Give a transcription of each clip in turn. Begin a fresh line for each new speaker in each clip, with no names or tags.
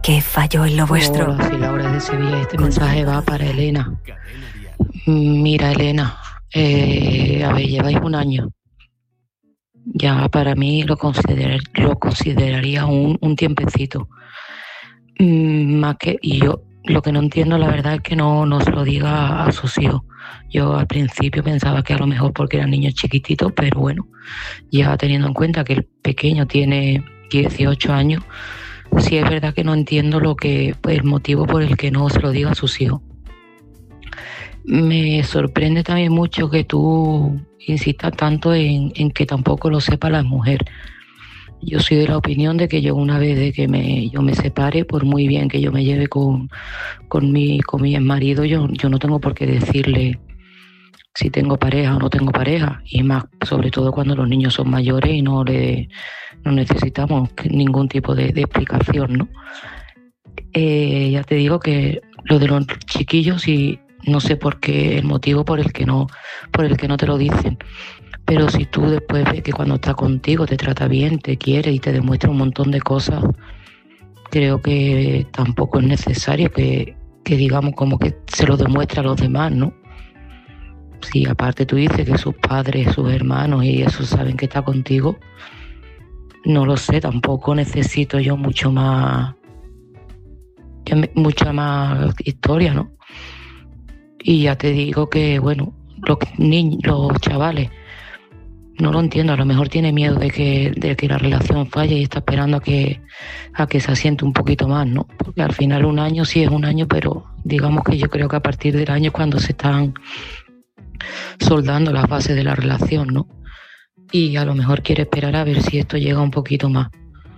¿Qué falló en lo vuestro?
Hola, soy Laura de Sevilla. Este mensaje va para Elena. Mira, Elena, lleváis un año. Ya para mí lo consideraría un tiempecito. Más que, y yo lo que no entiendo, la verdad, es que no se lo diga a sus hijos. Yo al principio pensaba que a lo mejor porque eran niños chiquititos, pero bueno, ya teniendo en cuenta que el pequeño tiene 18 años, sí es verdad que no entiendo el motivo por el que no se lo diga a sus hijos. Me sorprende también mucho que tú insistas tanto en que tampoco lo sepa la mujer. Yo soy de la opinión de que yo una vez de que yo me separe, por muy bien que yo me lleve con mi marido, yo no tengo por qué decirle si tengo pareja o no tengo pareja, y más sobre todo cuando los niños son mayores y no necesitamos ningún tipo de explicación, ¿no? Ya te digo que lo de los chiquillos, y no sé por qué, el motivo por el que no te lo dicen. Pero si tú después ves que cuando está contigo te trata bien, te quiere y te demuestra un montón de cosas, creo que tampoco es necesario que digamos como que se lo demuestre a los demás, ¿no? Si aparte tú dices que sus padres, sus hermanos y eso saben que está contigo, no lo sé, tampoco necesito yo mucha más historia, ¿no? Y ya te digo que, bueno, los chavales, no lo entiendo, a lo mejor tiene miedo de que la relación falle y está esperando a que se asiente un poquito más, ¿no? Porque al final un año sí es un año, pero digamos que yo creo que a partir del año es cuando se están soldando las bases de la relación, ¿no? Y a lo mejor quiere esperar a ver si esto llega un poquito más.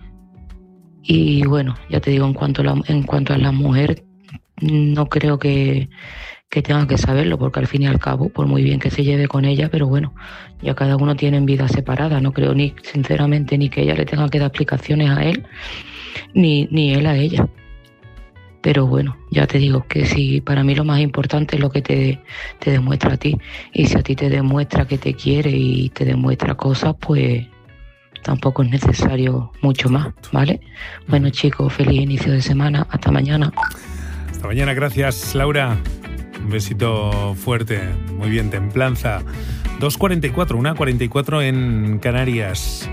Y bueno, ya te digo, en cuanto a la mujer, no creo que tengan que saberlo, porque al fin y al cabo, por muy bien que se lleve con ella, pero bueno, ya cada uno tiene vida separada. No creo sinceramente ni que ella le tenga que dar explicaciones a él, ni él a ella. Pero bueno, ya te digo que sí, para mí lo más importante es lo que te demuestra a ti. Y si a ti te demuestra que te quiere y te demuestra cosas, pues tampoco es necesario mucho más, ¿vale? Bueno, chicos, feliz inicio de semana. Hasta mañana.
Hasta mañana, gracias, Laura. Un besito fuerte. Muy bien, templanza. 2:44, 1:44 en Canarias.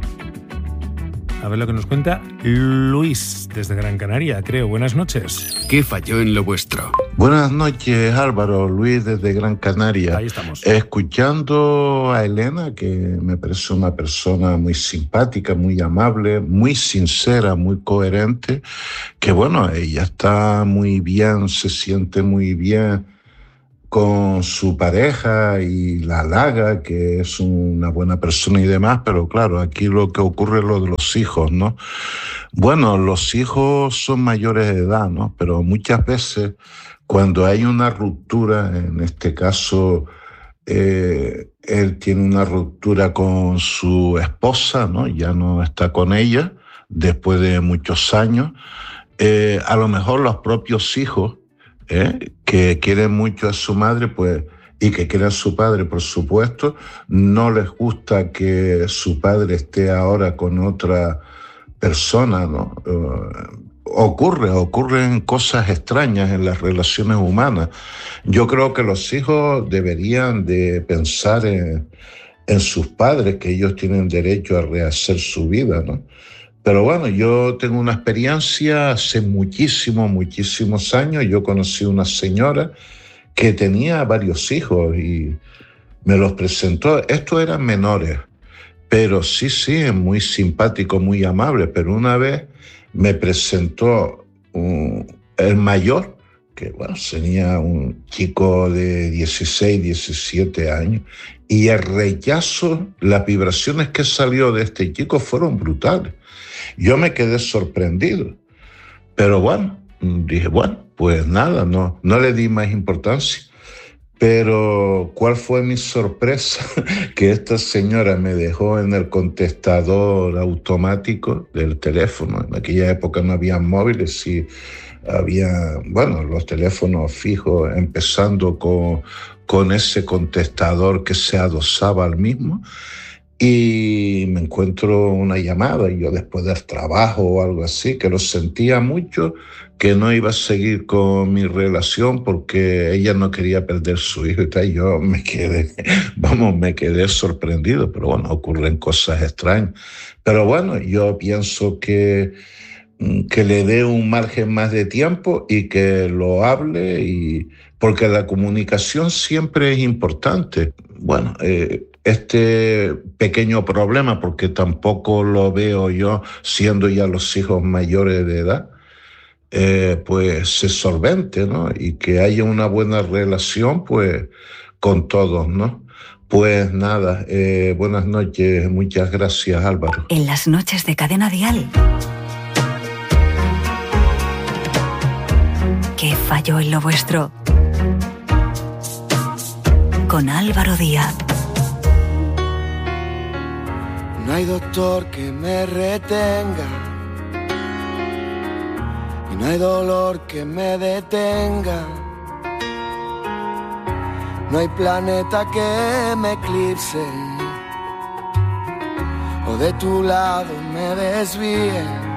A ver lo que nos cuenta Luis, desde Gran Canaria, creo. Buenas noches.
¿Qué falló en lo vuestro?
Buenas noches, Álvaro. Luis, desde Gran Canaria.
Ahí estamos.
Escuchando a Elena, que me parece una persona muy simpática, muy amable, muy sincera, muy coherente, que bueno, ella está muy bien, se siente muy bien con su pareja y la halaga, que es una buena persona y demás, pero claro, aquí lo que ocurre es lo de los hijos, ¿no? Bueno, los hijos son mayores de edad, ¿no? Pero muchas veces cuando hay una ruptura, en este caso él tiene una ruptura con su esposa, ¿no? Ya no está con ella después de muchos años. A lo mejor los propios hijos, que quieren mucho a su madre, pues, y que quieren a su padre, por supuesto, no les gusta que su padre esté ahora con otra persona, ¿no? Ocurren cosas extrañas en las relaciones humanas. Yo creo que los hijos deberían de pensar en sus padres, que ellos tienen derecho a rehacer su vida, ¿no? Pero bueno, yo tengo una experiencia hace muchísimos años. Yo conocí una señora que tenía varios hijos y me los presentó. Estos eran menores, pero sí, muy simpático, muy amable. Pero una vez me presentó el mayor, que bueno, tenía un chico de 16, 17 años, y el rechazo, las vibraciones que salió de este chico fueron brutales. Yo me quedé sorprendido, pero bueno, dije, bueno, pues nada, no le di más importancia. Pero ¿cuál fue mi sorpresa? Que esta señora me dejó en el contestador automático del teléfono. En aquella época no había móviles y había, bueno, los teléfonos fijos, empezando con ese contestador que se adosaba al mismo. y me encuentro una llamada, y yo después del trabajo o algo así, que lo sentía mucho, que no iba a seguir con mi relación porque ella no quería perder su hijo y tal. Yo me quedé sorprendido, pero bueno, ocurren cosas extrañas. Pero bueno, yo pienso que le dé un margen más de tiempo y que lo hable, y porque la comunicación siempre es importante. Bueno, este pequeño problema, porque tampoco lo veo yo siendo ya los hijos mayores de edad, pues se solvente, ¿no? Y que haya una buena relación, pues, con todos, ¿no? Pues nada, buenas noches, muchas gracias, Álvaro.
En las noches de Cadena Dial, ¿qué falló en lo vuestro? Con Álvaro Díaz.
No hay doctor que me retenga, y no hay dolor que me detenga. No hay planeta que me eclipse o de tu lado me desvíe.